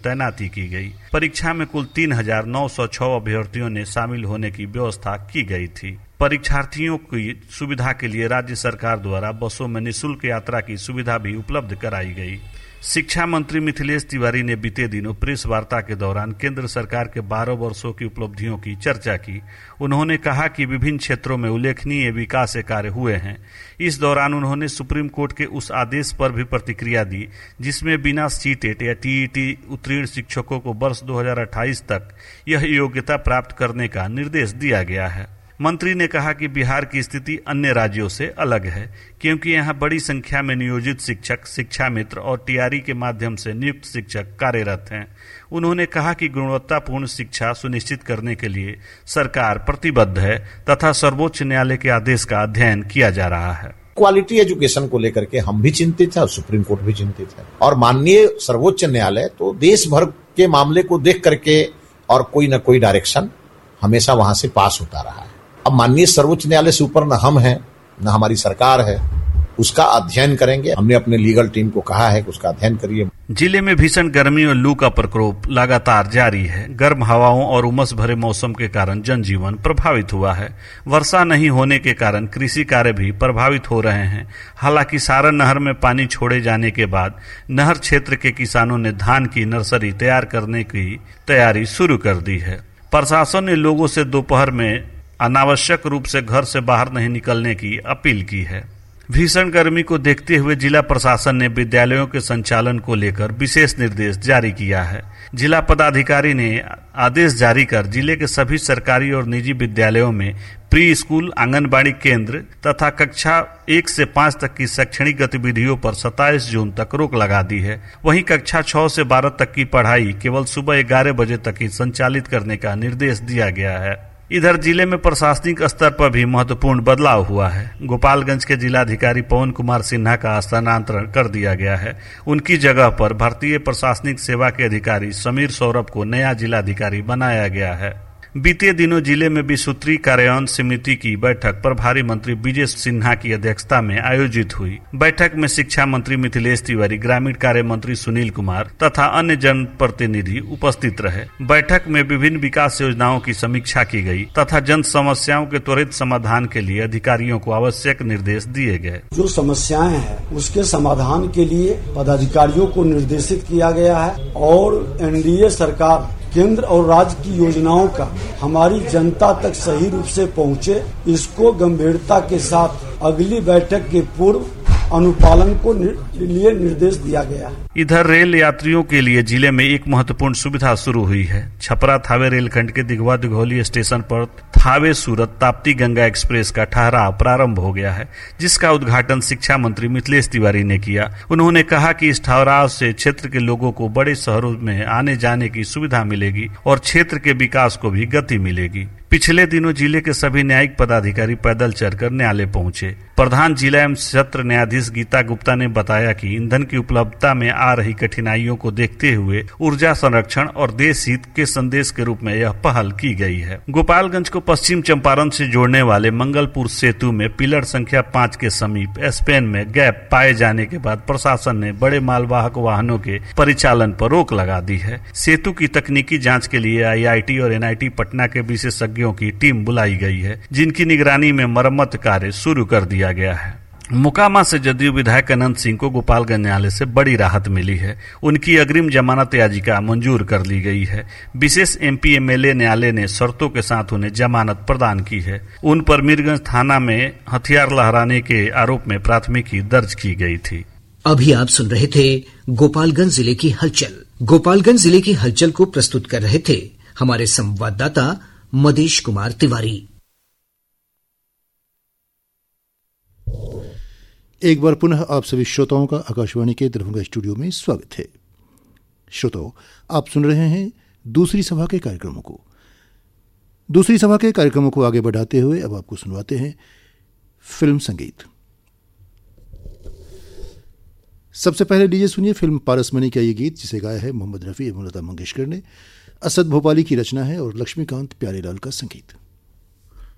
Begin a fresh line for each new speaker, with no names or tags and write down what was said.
तैनाती की गई। परीक्षा में कुल 3,906 अभ्यर्थियों ने शामिल होने की व्यवस्था की गई थी। परीक्षार्थियों की सुविधा के लिए राज्य सरकार द्वारा बसों में निःशुल्क यात्रा की सुविधा भी उपलब्ध कराई गई। शिक्षा मंत्री मिथिलेश तिवारी ने बीते दिनों प्रेस वार्ता के दौरान केंद्र सरकार के 12 वर्षों की उपलब्धियों की चर्चा की। उन्होंने कहा कि विभिन्न क्षेत्रों में उल्लेखनीय विकास कार्य हुए हैं। इस दौरान उन्होंने सुप्रीम कोर्ट के उस आदेश पर भी प्रतिक्रिया दी जिसमें बिना सीटेट या टीईटी उत्तीर्ण शिक्षकों को वर्ष 2028 तक यह योग्यता प्राप्त करने का निर्देश दिया गया है। मंत्री ने कहा कि बिहार की स्थिति अन्य राज्यों से अलग है क्योंकि यहाँ बड़ी संख्या में नियोजित शिक्षक, शिक्षा मित्र और टीआरई के माध्यम से नियुक्त शिक्षक कार्यरत हैं। उन्होंने कहा कि गुणवत्तापूर्ण शिक्षा सुनिश्चित करने के लिए सरकार प्रतिबद्ध है तथा सर्वोच्च न्यायालय के आदेश का अध्ययन किया जा रहा है।
क्वालिटी एजुकेशन को लेकर के हम भी चिंतित हैं और सुप्रीम कोर्ट भी चिंतित है और माननीय सर्वोच्च न्यायालय तो देश भर के मामले को देख करके और कोई न कोई डायरेक्शन हमेशा वहां से पास होता रहा है। अब माननीय सर्वोच्च न्यायालय से ऊपर न हम हैं न हमारी सरकार है, उसका अध्ययन करेंगे। हमने अपने लीगल टीम को कहा है कि उसका अध्ययन करिए।
जिले में भीषण गर्मी और लू का प्रकोप लगातार जारी है। गर्म हवाओं और उमस भरे मौसम के कारण जनजीवन प्रभावित हुआ है। वर्षा नहीं होने के कारण कृषि कार्य भी प्रभावित हो रहे हैं। हालांकि सारण नहर में पानी छोड़े जाने के बाद नहर क्षेत्र के किसानों ने धान की नर्सरी तैयार करने की तैयारी शुरू कर दी है। प्रशासन ने लोगों से दोपहर में अनावश्यक रूप से घर से बाहर नहीं निकलने की अपील की है। भीषण गर्मी को देखते हुए जिला प्रशासन ने विद्यालयों के संचालन को लेकर विशेष निर्देश जारी किया है। जिला पदाधिकारी ने आदेश जारी कर जिले के सभी सरकारी और निजी विद्यालयों में प्री स्कूल, आंगनबाड़ी केंद्र तथा कक्षा 1 से 5 तक की शैक्षणिक गतिविधियों पर 27 जून तक रोक लगा दी है। वहीं कक्षा 6 से 12 तक की पढ़ाई केवल सुबह 11 बजे तक ही संचालित करने का निर्देश दिया गया है। इधर जिले में प्रशासनिक स्तर पर भी महत्वपूर्ण बदलाव हुआ है। गोपालगंज के जिलाधिकारी पवन कुमार सिन्हा का स्थानांतरण कर दिया गया है। उनकी जगह पर भारतीय प्रशासनिक सेवा के अधिकारी समीर सौरभ को नया जिलाधिकारी बनाया गया है। बीते दिनों जिले में विसूत्री कार्यान्वयन समिति की बैठक प्रभारी मंत्री विजय सिन्हा की अध्यक्षता में आयोजित हुई। बैठक में शिक्षा मंत्री मिथिलेश तिवारी, ग्रामीण कार्य मंत्री सुनील कुमार तथा अन्य जनप्रतिनिधि उपस्थित रहे। बैठक में विभिन्न विकास योजनाओं की समीक्षा की गई तथा जन समस्याओं के त्वरित समाधान के लिए अधिकारियों को आवश्यक निर्देश दिए गए।
जो समस्याएं हैं उसके समाधान के लिए पदाधिकारियों को निर्देशित किया गया है और एनडीए सरकार केंद्र और राज्य की योजनाओं का हमारी जनता तक सही रूप से पहुंचे, इसको गंभीरता के साथ अगली बैठक के पूर्व अनुपालन को लिए निर्देश दिया गया है।
इधर रेल यात्रियों के लिए जिले में एक महत्वपूर्ण सुविधा शुरू हुई है। छपरा थावे रेलखंड के दिघवा दिघौली स्टेशन पर थावे सूरत ताप्ती गंगा एक्सप्रेस का ठहराव प्रारंभ हो गया है, जिसका उद्घाटन शिक्षा मंत्री मिथिलेश तिवारी ने किया। उन्होंने कहा कि इस ठहराव से क्षेत्र के लोगों को बड़े शहरों में आने जाने की सुविधा मिलेगी और क्षेत्र के विकास को भी गति मिलेगी। पिछले दिनों जिले के सभी न्यायिक पदाधिकारी पैदल चलकर न्यायालय पहुंचे। प्रधान जिला एवं सत्र न्यायाधीश गीता गुप्ता ने बताया कि ईंधन की उपलब्धता में आ रही कठिनाइयों को देखते हुए ऊर्जा संरक्षण और देश हित के संदेश के रूप में यह पहल की गई है। गोपालगंज को पश्चिम चंपारण से जोड़ने वाले मंगलपुर सेतु में पिलर संख्या 5 के समीप स्पेन में गैप पाए जाने के बाद प्रशासन ने बड़े मालवाहक वाहनों के परिचालन पर रोक लगा दी है। सेतु की तकनीकी जाँच के लिए IIT और NIT पटना के विशेषज्ञों की टीम बुलाई गई है, जिनकी निगरानी में मरम्मत कार्य शुरू कर दिया गया है। मोकामा से जदयू विधायक अनंत सिंह को गोपालगंज न्यायालय से बड़ी राहत मिली है। उनकी अग्रिम जमानत याचिका मंजूर कर ली गई है। विशेष MP MLA न्यायालय ने शर्तों के साथ उन्हें जमानत प्रदान की है। उन पर मीरगंज थाना में हथियार लहराने के आरोप में प्राथमिकी दर्ज की गई थी।
अभी आप सुन रहे थे गोपालगंज जिले की हलचल। गोपालगंज जिले की हलचल को प्रस्तुत कर रहे थे हमारे संवाददाता मदेश कुमार तिवारी।
एक बार पुनः आप सभी श्रोताओं का आकाशवाणी के दरभंगा स्टूडियो में स्वागत है। श्रोताओं, आप सुन रहे हैं दूसरी सभा के कार्यक्रमों को। दूसरी सभा के कार्यक्रमों को आगे बढ़ाते हुए अब आपको सुनवाते हैं फिल्म संगीत। सबसे पहले लीजिए सुनिए फिल्म पारसमणि का ये गीत, जिसे गाया है मोहम्मद रफ़ी एवं लता मंगेशकर ने। असद भोपाली की रचना है और लक्ष्मीकांत प्यारेलाल का संगीत।